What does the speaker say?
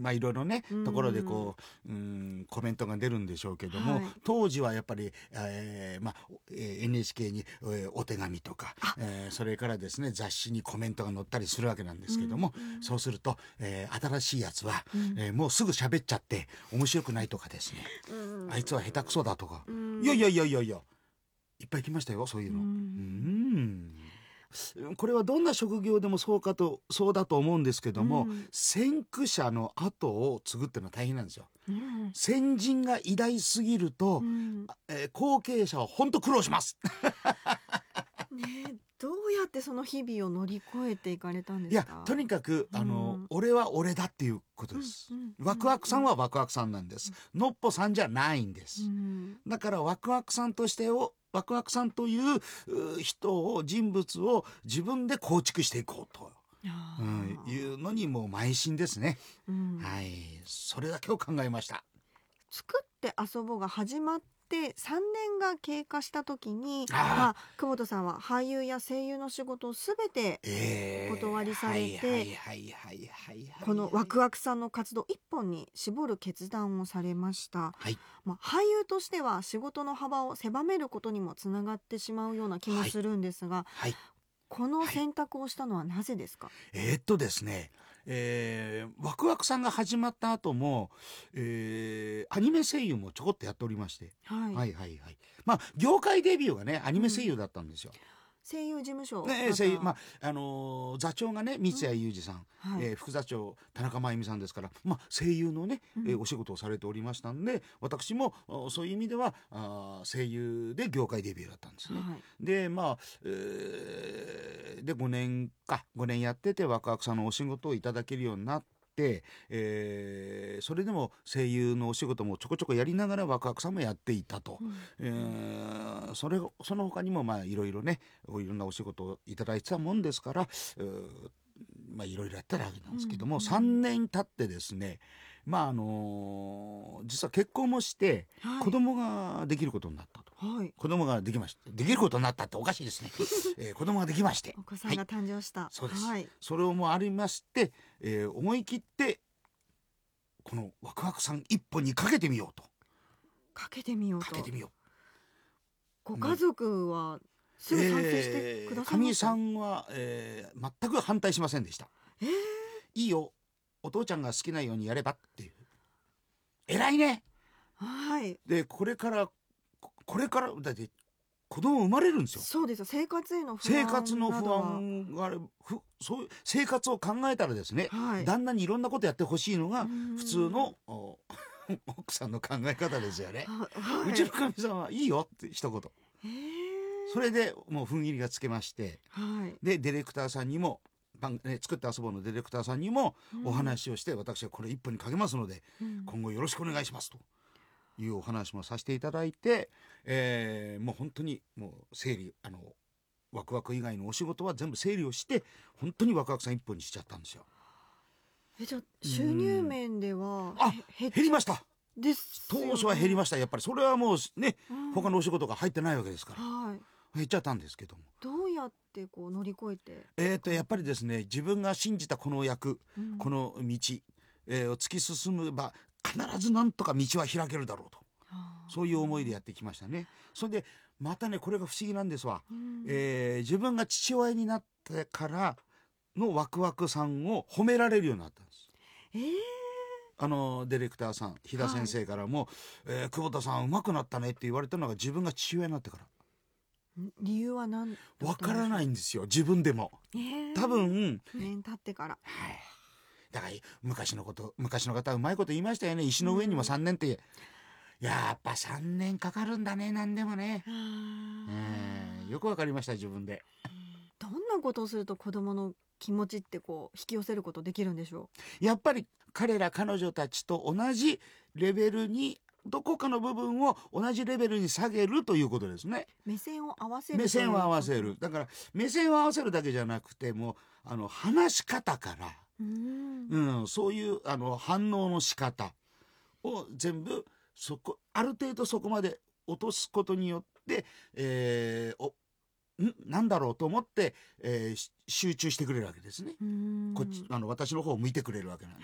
いろいろねところでこう、コメントが出るんでしょうけども、 はい、 当時はやっぱり、NHK に、お手紙とか、それからですね雑誌にコメントが載ったりするわけなんですけども、そうすると、新しいやつは、もうすぐ喋っちゃって面白くないとかですね、あいつは下手くそだとか、いやいやいやいやいやいっぱい来ましたよそういうの。これはどんな職業でもそうだと思うんですけども、先駆者の後を継ぐっていうのは大変なんですよ。先人が偉大すぎると、後継者は本当苦労します。 ね、どうやってその日々を乗り越えていかれたんでいすか？ やとにかく俺は俺だっていうことです。ワクワクさんはワクワクさんなんです。のっぽさんじゃないんです。だからワクワクさんとしてワクワクさんという人物を自分で構築していこうと、いうのにもう邁進ですね。はい、それだけを考えました。 作って遊ぼうが始まって3年が経過した時に、久保田さんは俳優や声優の仕事をすべてお断りされて、このワクワクさんの活動一本に絞る決断をされました。俳優としては仕事の幅を狭めることにもつながってしまうような気もするんですが、この選択をしたのはなぜですか？ ですね、ワクワクさんが始まった後も、アニメ声優もちょこっとやっておりまして、業界デビューがねアニメ声優だったんですよ。 声優事務所、 声優、座長がね三谷裕二さん、副座長田中真由美さんですから、声優のね、お仕事をされておりましたんで、私もそういう意味では声優で業界デビューだったんですね。でで5年やっててワクワクさんのお仕事をいただけるようになって、それでも声優のお仕事もちょこちょこやりながらワクワクさんもやっていたと、その他にもいろいろねいろんなお仕事をいただいてたもんですから、いろいろやったわけなんですけども、3年経ってですね、実は結婚もして子供ができることになったと。子供ができました。できることになったっておかしいですね。子供ができまして、 お子さんが誕生した。 そうです。それもありまして、思い切ってこのワクワクさん一本にかけてみようと。 かけてみよう。ご家族はすぐ賛成してくださいました？ かみさんは、全く反対しませんでした。いいよ、お父ちゃんが好きなようにやればっていう。偉いね。でこれからだって子供生まれるんですよ。 そうですよ。生活の不安がある。そういう生活を考えたらですね、旦那にいろんなことやってほしいのが普通の奥さんの考え方ですよね。うちのかみさんはいいよって一言。それでもう踏ん切りがつけまして、でディレクターさんにも作って遊ぼうのディレクターさんにもお話をして、私はこれ一本にかけますので、今後よろしくお願いしますというお話もさせていただいて、もう本当にもう整理ワクワク以外のお仕事は全部整理をして本当にワクワクさん一本にしちゃったんですよ。 じゃあ収入面では減りました。当初は減りました。やっぱりそれはもうね、他のお仕事が入ってないわけですから、減っちゃったんですけども、 どうやってこう乗り越えてやっぱりですね、自分が信じたこの役、この道、を突き進めば必ずなんとか道は開けるだろうと、そういう思いでやってきましたね。それでまたねこれが不思議なんですわ。自分が父親になってからのワクワクさんを褒められるようになったんです。ディレクターさん飛田先生からも、久保田さん上手くなったねって言われたのが自分が父親になってから。 理由は何だったんですか？わからないんですよ、自分でも。多分年経ってから。 だから昔の方はうまいこと言いましたよね。石の上にも3年って、やっぱ3年かかるんだね、何でもね。よくわかりました、自分で。 どんなことをすると子供の気持ちってこう引き寄せることできるんでしょう？やっぱり彼女たちと同じレベルに、どこかの部分を同じレベルに下げるということですね。 目線を合わせる。 だから目線を合わせるだけじゃなくて、もう話し方から、そういう反応の仕方を全部ある程度そこまで落とすことによって、なんだろうと思って、集中してくれるわけですね。こっち私の方を向いてくれるわけなんで、